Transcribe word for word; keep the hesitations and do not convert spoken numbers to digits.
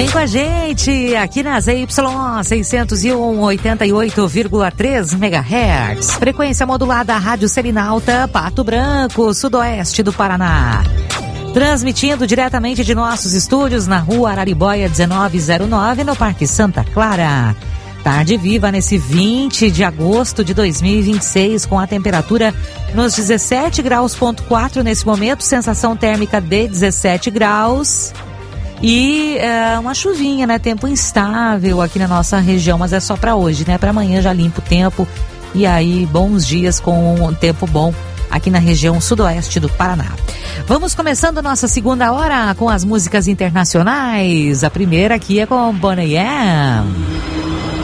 Vem com a gente aqui na Z Y seiscentos e um, oitenta e oito vírgula três megahertz. Frequência modulada Rádio Selinalta, Pato Branco, sudoeste do Paraná. Transmitindo diretamente de nossos estúdios na Rua Araribóia dezenove zero nove, no Parque Santa Clara. Tarde viva nesse vinte de agosto de dois mil e vinte e seis, com a temperatura nos dezessete graus ponto quatro nesse momento, sensação térmica de dezessete graus. E é, uma chuvinha, né? Tempo instável aqui na nossa região, mas é só para hoje, né? Para amanhã já limpa o tempo. E aí, bons dias com um tempo bom aqui na região sudoeste do Paraná. Vamos começando a nossa segunda hora com as músicas internacionais. A primeira aqui é com Bonnie M.